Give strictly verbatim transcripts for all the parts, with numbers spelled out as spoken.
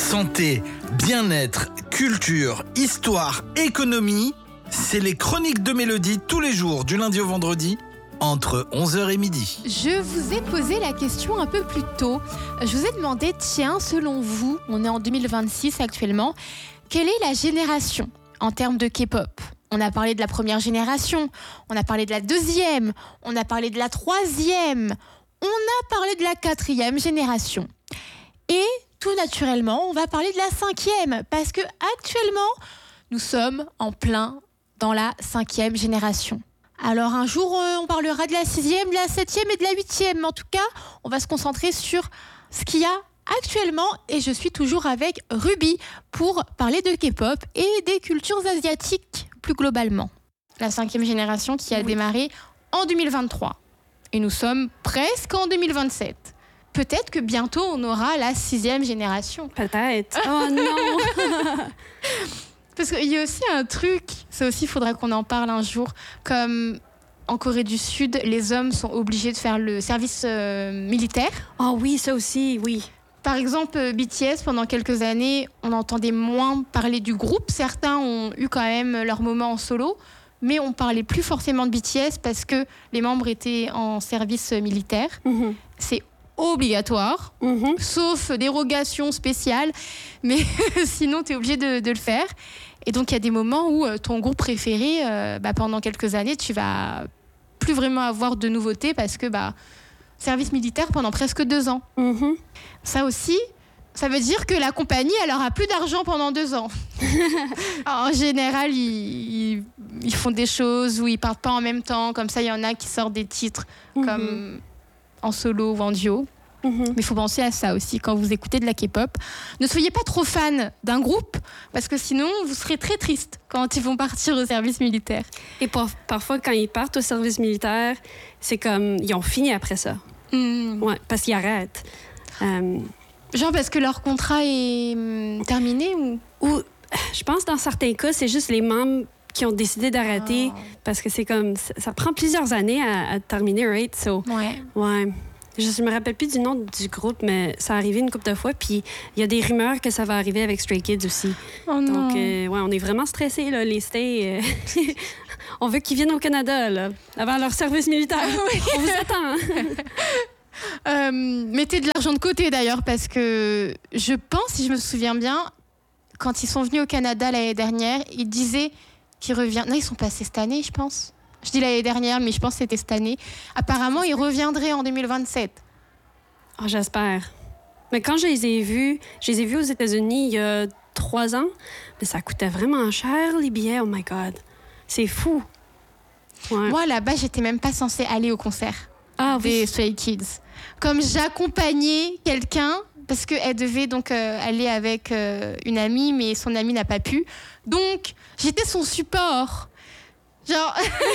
Santé, bien-être, culture, histoire, économie, c'est les chroniques de Mélodie tous les jours du lundi au vendredi entre onze heures et midi. Je vous ai posé la question un peu plus tôt. Je vous ai demandé, tiens, selon vous, on est en deux mille vingt-six actuellement, quelle est la génération en termes de K-pop ? On a parlé de la première génération, on a parlé de la deuxième, on a parlé de la troisième, on a parlé de la quatrième génération. Et tout naturellement, on va parler de la cinquième, parce que actuellement, nous sommes en plein dans la cinquième génération. Alors un jour, on parlera de la sixième, de la septième et de la huitième. Mais en tout cas, on va se concentrer sur ce qu'il y a actuellement. Et je suis toujours avec Ruby pour parler de K-pop et des cultures asiatiques plus globalement. La cinquième génération qui a oui. démarré en deux mille vingt-trois. Et nous sommes presque en deux mille vingt-sept. Peut-être que bientôt, on aura la sixième génération. Peut-être. Oh non. Parce qu'il y a aussi un truc, ça aussi, il faudra qu'on en parle un jour, comme en Corée du Sud, les hommes sont obligés de faire le service euh, militaire. Oh oui, ça aussi, oui. Par exemple, B T S, pendant quelques années, on entendait moins parler du groupe. Certains ont eu quand même leur moment en solo, mais on parlait plus forcément de B T S parce que les membres étaient en service militaire. Mm-hmm. C'est obligatoire, mm-hmm. sauf dérogation spéciale, mais sinon, tu es obligé de, de le faire. Et donc, il y a des moments où euh, ton groupe préféré, euh, bah, pendant quelques années, tu vas plus vraiment avoir de nouveautés parce que bah, service militaire pendant presque deux ans. Mm-hmm. Ça aussi, ça veut dire que la compagnie, elle aura plus d'argent pendant deux ans. En général, ils, ils, ils font des choses où ils partent pas en même temps. Comme ça, il y en a qui sortent des titres mm-hmm. comme en solo ou en duo. Mm-hmm. Mais il faut penser à ça aussi quand vous écoutez de la K-pop. Ne soyez pas trop fan d'un groupe parce que sinon vous serez très triste quand ils vont partir au service militaire. Et pour, parfois quand ils partent au service militaire, c'est comme ils ont fini après ça. Mm. Ouais, parce qu'ils arrêtent. Um... Genre parce que leur contrat est hum, terminé ou... ou je pense dans certains cas c'est juste les membres qui ont décidé d'arrêter oh. parce que c'est comme ça, ça prend plusieurs années à, à terminer, right? So, ouais. Ouais. Je ne me rappelle plus du nom du groupe, mais ça a arrivé une couple de fois. Puis il y a des rumeurs que ça va arriver avec Stray Kids aussi. Oh non. Donc, euh, ouais, on est vraiment stressés, là, les Stay. Euh, on veut qu'ils viennent au Canada, là, avant leur service militaire. Oui. On vous attend. euh, mettez de l'argent de côté, d'ailleurs, parce que je pense, si je me souviens bien, quand ils sont venus au Canada l'année dernière, ils disaient qu'ils reviennent. Non, ils sont passés cette année, je pense. Je dis l'année dernière, mais je pense que c'était cette année. Apparemment, ils reviendraient en deux mille vingt-sept. Oh, j'espère. Mais quand je les ai vus, je les ai vus aux États-Unis il y a trois ans, mais ça coûtait vraiment cher, les billets. Oh my God. C'est fou. Ouais. Moi, là-bas, j'étais même pas censée aller au concert ah, des oui. Stray Kids. Comme j'accompagnais quelqu'un, parce qu'elle devait donc euh, aller avec euh, une amie, mais son amie n'a pas pu. Donc, j'étais son support. Genre,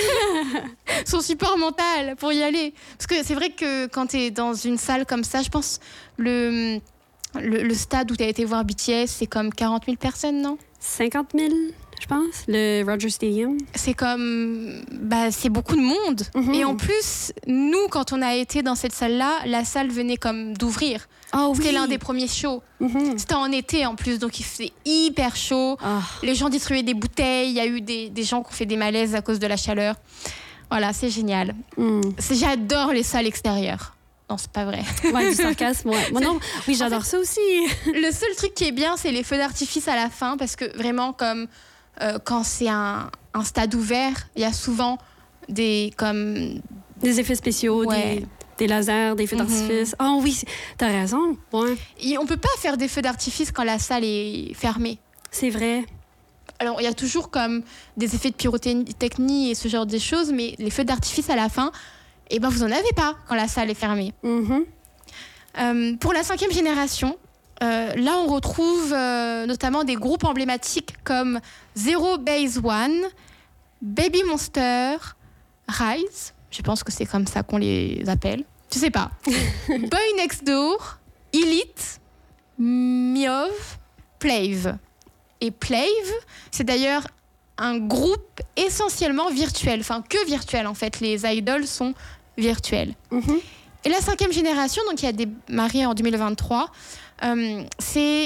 son support mental pour y aller. Parce que c'est vrai que quand t'es dans une salle comme ça, je pense, le, le, le stade où t'as été voir B T S, c'est comme quarante mille personnes, non ? cinquante mille, je pense, le Rogers Stadium. C'est comme... Bah, c'est beaucoup de monde. Mm-hmm. Et en plus, nous, quand on a été dans cette salle-là, la salle venait comme d'ouvrir. Oh, C'était oui. l'un des premiers shows. Mm-hmm. C'était en été, en plus, donc il faisait hyper chaud. Oh. Les gens distribuaient des bouteilles. Il y a eu des, des gens qui ont fait des malaises à cause de la chaleur. Voilà, c'est génial. Mm. C'est, j'adore les salles extérieures. Non, c'est pas vrai. Ouais, du sarcasme, ouais. Moi, non, oui, j'adore en fait, ça aussi. Le seul truc qui est bien, c'est les feux d'artifice à la fin, parce que vraiment, comme euh, quand c'est un, un stade ouvert, il y a souvent des, comme... des effets spéciaux, ouais. des, des lasers, des feux d'artifice. Mm-hmm. Oh oui, t'as raison. Ouais. Et on peut pas faire des feux d'artifice quand la salle est fermée. C'est vrai. Alors, il y a toujours comme des effets de pyrotechnie et ce genre de choses, mais les feux d'artifice à la fin... Eh ben, vous n'en avez pas quand la salle est fermée. Mm-hmm. Euh, pour la cinquième génération, euh, là, on retrouve euh, notamment des groupes emblématiques comme Zero Base One, Baby Monster, Rise, je pense que c'est comme ça qu'on les appelle, je sais pas, Boy Next Door, Elite, Miov, Plave. Et Plave, c'est d'ailleurs un groupe essentiellement virtuel, enfin que virtuel en fait, les idoles sont virtuelles. Mm-hmm. Et la cinquième génération, donc qui a démarré en deux mille vingt-trois, euh, c'est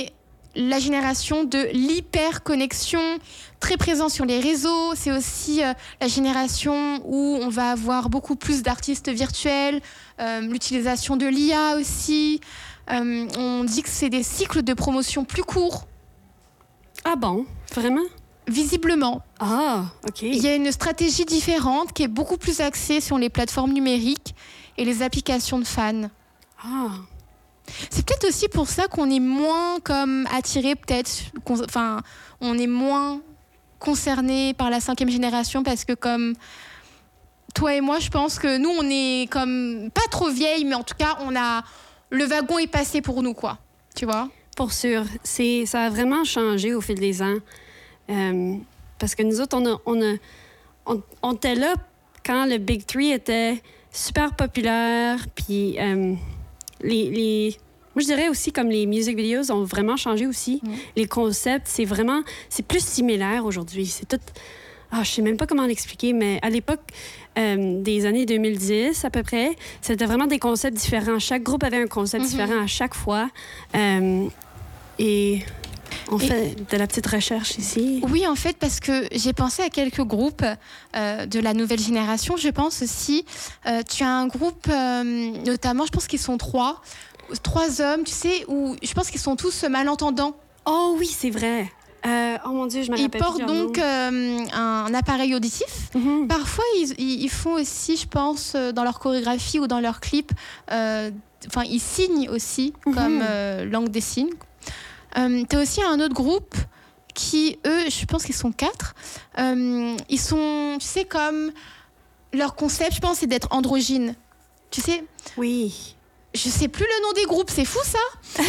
la génération de l'hyperconnexion, très présent sur les réseaux. C'est aussi euh, la génération où on va avoir beaucoup plus d'artistes virtuels, euh, l'utilisation de l'I A aussi. Euh, on dit que c'est des cycles de promotion plus courts. Ah bon? Vraiment? Visiblement. Ah, OK. Il y a une stratégie différente qui est beaucoup plus axée sur les plateformes numériques et les applications de fans. Ah. C'est peut-être aussi pour ça qu'on est moins comme attiré, peut-être, enfin, on est moins concerné par la cinquième génération parce que comme toi et moi, je pense que nous, on est comme pas trop vieilles, mais en tout cas, on a le wagon est passé pour nous, quoi. Tu vois? Pour sûr. C'est, ça a vraiment changé au fil des ans. Euh, parce que nous autres, on, a, on, a, on, on était là quand le Big Three était super populaire, puis euh, les, les... Moi, je dirais aussi comme les music videos ont vraiment changé aussi. Mm. Les concepts, c'est vraiment... C'est plus similaire aujourd'hui. C'est tout... Ah, je sais même pas comment l'expliquer, mais à l'époque euh, des années deux mille dix, à peu près, c'était vraiment des concepts différents. Chaque groupe avait un concept mm-hmm. différent à chaque fois. Euh, et... On fait de la petite recherche ici. Oui, en fait, parce que j'ai pensé à quelques groupes euh, de la nouvelle génération. Je pense aussi, euh, tu as un groupe, euh, notamment, je pense qu'ils sont trois, trois hommes, tu sais, où je pense qu'ils sont tous malentendants. Oh oui, c'est vrai. Euh, oh mon Dieu, je me rappelle. Ils portent donc euh, un, un appareil auditif. Mm-hmm. Parfois, ils, ils font aussi, je pense, dans leur chorégraphie ou dans leurs clips, euh, enfin, ils signent aussi mm-hmm. comme euh, langue des signes. Euh, tu as aussi un autre groupe qui, eux, je pense qu'ils sont quatre. Euh, ils sont, tu sais, comme leur concept, je pense, c'est d'être androgyne. Tu sais? Oui. Je sais plus le nom des groupes, c'est fou ça?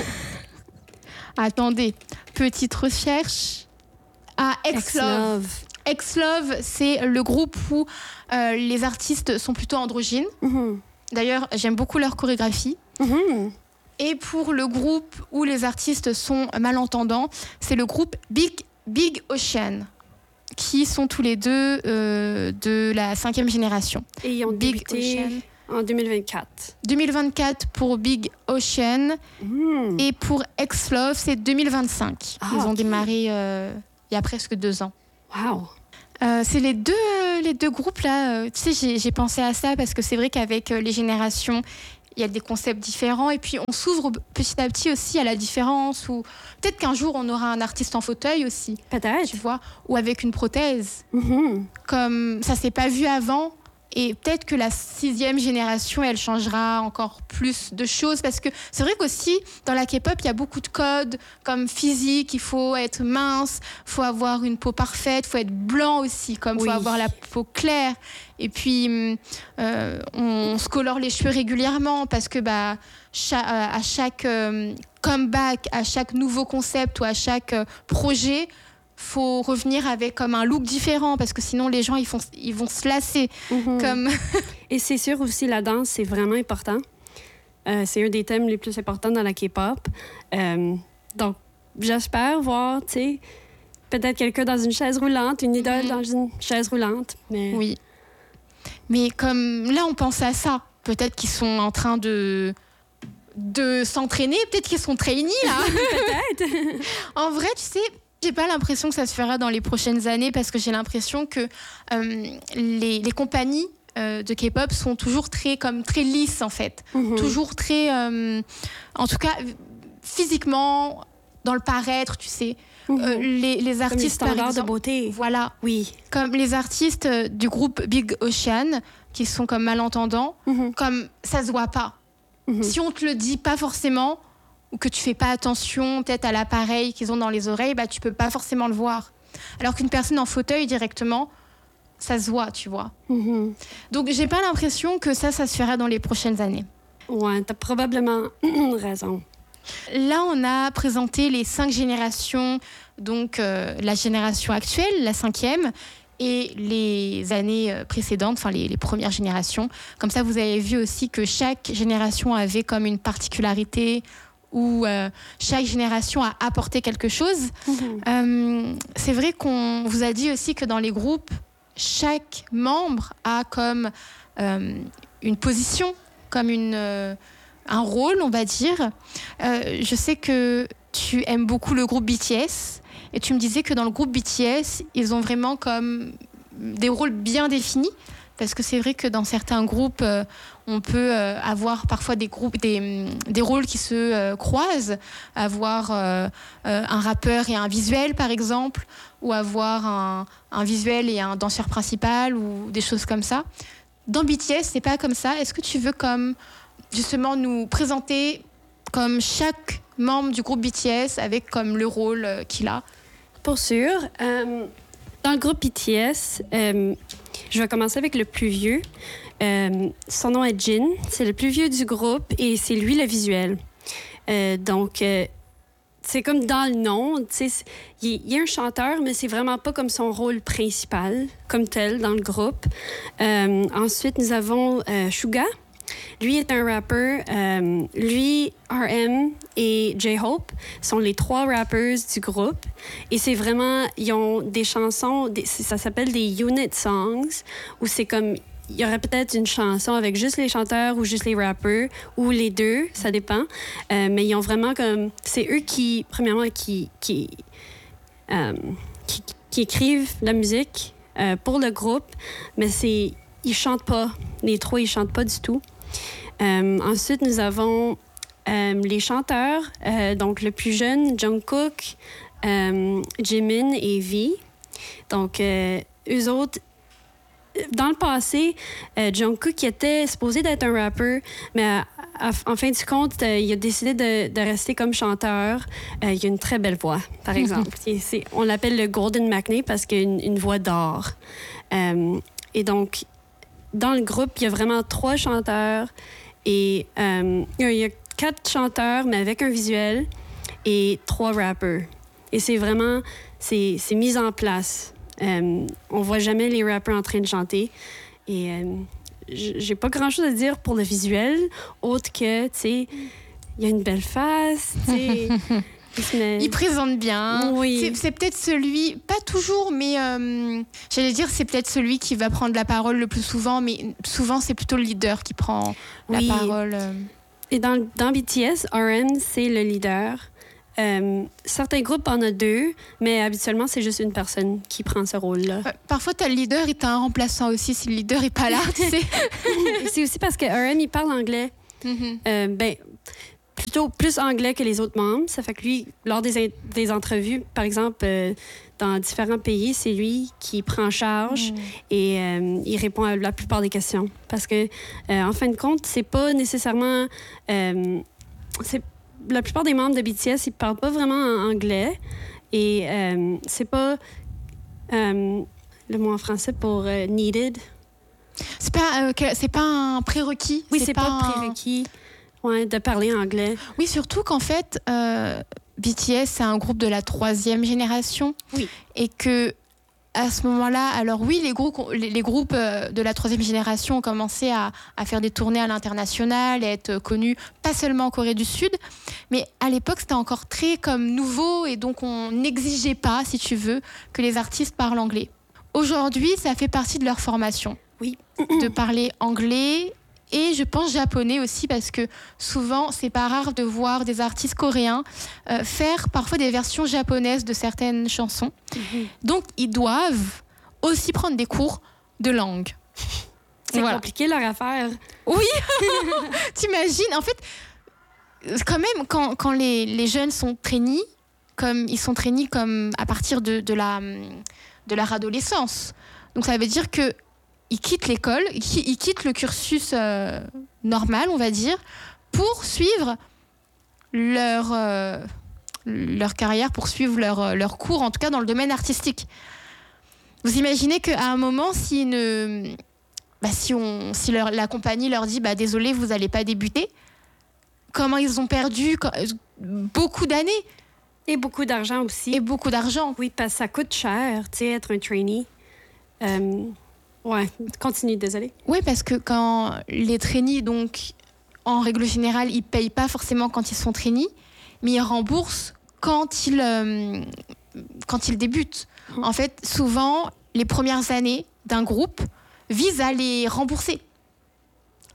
Attendez, petite recherche. Ah, X-Love. X-Love, c'est le groupe où euh, les artistes sont plutôt androgynes. Mm-hmm. D'ailleurs, j'aime beaucoup leur chorégraphie. Mm-hmm. Et pour le groupe où les artistes sont malentendants, c'est le groupe Big, Big Ocean, qui sont tous les deux euh, de la cinquième génération. Et ils ont Big débuté Ocean. En deux mille vingt-quatre. deux mille vingt-quatre pour Big Ocean. Mmh. Et pour X-Love, c'est deux mille vingt-cinq. Ah, Ils ont okay. démarré euh, il y a presque deux ans. Wow! Euh, c'est les deux, les deux groupes là. Euh, tu sais, j'ai, j'ai pensé à ça parce que c'est vrai qu'avec euh, les générations, il y a des concepts différents et puis on s'ouvre petit à petit aussi à la différence ou peut-être qu'un jour on aura un artiste en fauteuil aussi. Peut-être. Tu vois, ou avec une prothèse. Mm-hmm. Comme ça s'est pas vu avant et peut-être que la sixième génération elle changera encore plus de choses parce que c'est vrai qu'aussi dans la K-pop il y a beaucoup de codes comme physique, il faut être mince, faut avoir une peau parfaite, faut être blanc aussi, comme oui. faut avoir la peau claire. Et puis, euh, on se colore les cheveux régulièrement parce que bah, cha- à chaque euh, comeback, à chaque nouveau concept ou à chaque euh, projet, faut revenir avec comme un look différent parce que sinon les gens ils, font, ils vont se lasser. Mm-hmm. Comme... Et c'est sûr aussi, la danse, c'est vraiment important. Euh, c'est un des thèmes les plus importants dans la K-pop. Euh, donc, j'espère voir, tu sais, peut-être quelqu'un dans une chaise roulante, une idole mm-hmm. dans une chaise roulante. Mais... Oui. Mais comme là, on pense à ça. Peut-être qu'ils sont en train de, de s'entraîner. Peut-être qu'ils sont trainees, là. Peut-être. En vrai, tu sais, j'ai pas l'impression que ça se fera dans les prochaines années parce que j'ai l'impression que euh, les, les compagnies euh, de K-pop sont toujours très, comme, très lisses, en fait. Mm-hmm. Toujours très... Euh, en tout cas, physiquement, dans le paraître, tu sais. Mm-hmm. Euh, les, les artistes, comme les par exemple, de beauté. Voilà. Oui. Comme les artistes du groupe Big Ocean, qui sont comme malentendants, mm-hmm. comme ça se voit pas. Mm-hmm. Si on te le dit pas forcément, ou que tu fais pas attention peut-être à l'appareil qu'ils ont dans les oreilles, bah tu peux pas forcément le voir. Alors qu'une personne en fauteuil directement, ça se voit, tu vois. Mm-hmm. Donc j'ai pas l'impression que ça, ça se fera dans les prochaines années. Ouais, t'as probablement raison. Là, on a présenté les cinq générations, donc euh, la génération actuelle, la cinquième, et les années précédentes, enfin les, les premières générations. Comme ça, vous avez vu aussi que chaque génération avait comme une particularité où euh, chaque génération a apporté quelque chose. Mm-hmm. Euh, c'est vrai qu'on vous a dit aussi que dans les groupes, chaque membre a comme euh, une position, comme une... Euh, un rôle, on va dire. Euh, je sais que tu aimes beaucoup le groupe B T S et tu me disais que dans le groupe B T S, ils ont vraiment comme des rôles bien définis. Parce que c'est vrai que dans certains groupes, euh, on peut euh, avoir parfois des, groupes, des, des rôles qui se euh, croisent, avoir euh, euh, un rappeur et un visuel par exemple, ou avoir un, un visuel et un danseur principal, ou des choses comme ça. Dans B T S, c'est pas comme ça. Est-ce que tu veux comme, justement nous présenter comme chaque membre du groupe B T S avec comme le rôle euh, qu'il a? Pour sûr. Euh, dans le groupe B T S, euh, je vais commencer avec le plus vieux. Euh, son nom est Jin. C'est le plus vieux du groupe et c'est lui le visuel. Euh, donc, euh, c'est comme dans le nom. Il y a un chanteur, mais c'est vraiment pas comme son rôle principal, comme tel, dans le groupe. Euh, ensuite, nous avons euh, Suga. Lui est un rappeur. Euh, lui, R M et J-Hope sont les trois rappers du groupe. Et c'est vraiment... Ils ont des chansons... Des, ça s'appelle des unit songs, où c'est comme... Il y aurait peut-être une chanson avec juste les chanteurs ou juste les rappeurs, ou les deux, ça dépend. Euh, mais ils ont vraiment comme... C'est eux qui, premièrement, qui, qui, euh, qui, qui écrivent la musique euh, pour le groupe, mais c'est... Ils chantent pas. Les trois, ils chantent pas du tout. Euh, ensuite, nous avons euh, les chanteurs. Euh, donc, le plus jeune, Jungkook, euh, Jimin et V. Donc, euh, eux autres, dans le passé, euh, Jungkook était supposé d'être un rappeur, mais à, à, en fin du compte, euh, il a décidé de, de rester comme chanteur. Euh, il a une très belle voix, par exemple. Et c'est, on l'appelle le Golden Maknae parce qu'il a une, une voix d'or. Euh, et donc, dans le groupe, il y a vraiment trois chanteurs et euh, il y a quatre chanteurs, mais avec un visuel, et trois rappeurs. Et c'est vraiment, c'est, c'est mis en place. Euh, on voit jamais les rappeurs en train de chanter. Et euh, j'ai pas grand-chose à dire pour le visuel, autre que, tu sais, il y a une belle face, tu sais. Mais... Il présente bien. Oui. C'est, c'est peut-être celui, pas toujours, mais euh, j'allais dire c'est peut-être celui qui va prendre la parole le plus souvent, mais souvent c'est plutôt le leader qui prend oui. la parole. Et dans, dans B T S, R M, c'est le leader. Euh, certains groupes en ont deux, mais habituellement, c'est juste une personne qui prend ce rôle-là. Euh, parfois, tu as le leader et tu as un remplaçant aussi si le leader n'est pas là, tu sais. C'est aussi parce que R M, il parle anglais. Mm-hmm. Euh, ben, plutôt plus anglais que les autres membres. Ça fait que lui, lors des, in- des entrevues, par exemple, euh, dans différents pays, c'est lui qui prend charge mm. et euh, il répond à la plupart des questions. Parce que, euh, en fin de compte, c'est pas nécessairement... Euh, c'est, la plupart des membres de B T S, ils parlent pas vraiment en anglais. Et euh, c'est pas... Euh, le mot en français pour euh, needed. C'est pas, euh, que, c'est pas un prérequis. Oui, c'est, c'est pas, pas un prérequis. Ouais, de parler anglais. Oui, surtout qu'en fait, euh, B T S, c'est un groupe de la troisième génération. Oui. Et que, à ce moment-là, alors oui, les groupes, les, les groupes de la troisième génération ont commencé à, à faire des tournées à l'international, à être connus, pas seulement en Corée du Sud, mais à l'époque, c'était encore très comme nouveau et donc on n'exigeait pas, si tu veux, que les artistes parlent anglais. Aujourd'hui, ça fait partie de leur formation. Oui. De parler anglais. Et je pense japonais aussi parce que souvent, c'est pas rare de voir des artistes coréens euh, faire parfois des versions japonaises de certaines chansons. Mm-hmm. Donc, ils doivent aussi prendre des cours de langue. C'est voilà. Compliqué leur affaire. Oui, t'imagines. En fait, quand même, quand, quand les, les jeunes sont trainis, comme ils sont trainis comme à partir de, de, la, de leur adolescence. Donc, ça veut dire que ils quittent l'école, ils quittent le cursus euh, normal, on va dire, pour suivre leur, euh, leur carrière, pour suivre leur, leur cours, en tout cas dans le domaine artistique. Vous imaginez qu'à un moment, si, une, bah, si, on, si leur, la compagnie leur dit bah, « Désolé, vous n'allez pas débuter », comment ils ont perdu beaucoup d'années. Et beaucoup d'argent aussi. Et beaucoup d'argent. Oui, parce que ça coûte cher, tu sais, être un trainee. Euh... Ouais, continue, désolée. Oui, parce que quand les trainees, donc, en règle générale, ils ne payent pas forcément quand ils sont trainees, mais ils remboursent quand ils, euh, quand ils débutent. Mmh. En fait, souvent, les premières années d'un groupe visent à les rembourser.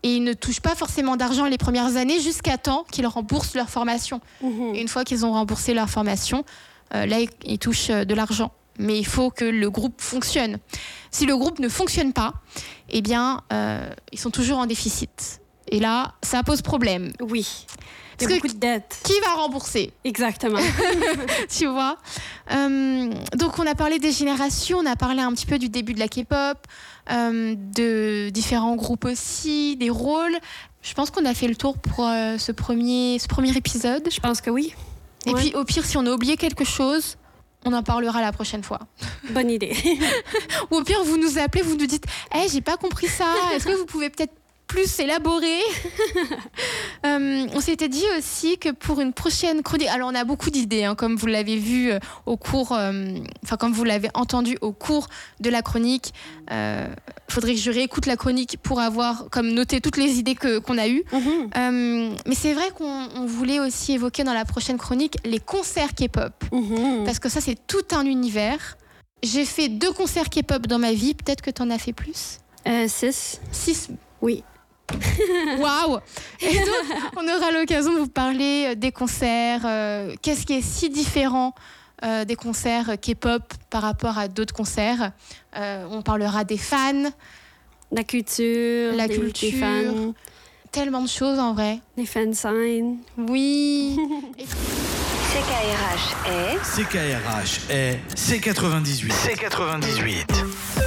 et ils ne touchent pas forcément d'argent les premières années jusqu'à temps qu'ils remboursent leur formation. Mhm. Et une fois qu'ils ont remboursé leur formation, euh, là, ils, ils touchent euh, de l'argent. Mais il faut que le groupe fonctionne. Si le groupe ne fonctionne pas, eh bien, euh, ils sont toujours en déficit. Et là, ça pose problème. Oui. Il y a Parce beaucoup que de dettes. qui va rembourser ? Exactement. Tu vois. Euh, donc, on a parlé des générations, on a parlé un petit peu du début de la K-pop, euh, de différents groupes aussi, des rôles. Je pense qu'on a fait le tour pour euh, ce, premier, ce premier épisode. Je pense que oui. Et Ouais. puis, au pire, si on a oublié quelque chose, on en parlera la prochaine fois. Bonne idée. Ou au pire, vous nous appelez, vous nous dites « Hey, j'ai pas compris ça, est-ce que vous pouvez peut-être plus élaborer ?» euh, On s'était dit aussi que pour une prochaine chronique... Alors, on a beaucoup d'idées, hein, comme vous l'avez vu euh, au cours... Euh, enfin, comme vous l'avez entendu au cours de la chronique. Il euh, faudrait que je réécoute la chronique pour avoir comme noté toutes les idées que, qu'on a eues. Mhm. Euh, mais c'est vrai qu'on on voulait aussi évoquer dans la prochaine chronique les concerts K-pop. Mhm. Parce que ça, c'est tout un univers. J'ai fait deux concerts K-pop dans ma vie. Peut-être que tu en as fait plus. Euh, six. Six. Oui. Waouh! Et donc, on aura l'occasion de vous parler des concerts. Euh, qu'est-ce qui est si différent euh, des concerts K-pop par rapport à d'autres concerts? Euh, on parlera des fans, La culture. La des, culture. Des fans. tellement de choses en vrai. Les fan signs. Oui. C K R H est C K R H est C quatre-vingt-dix-huit. C quatre-vingt-dix-huit.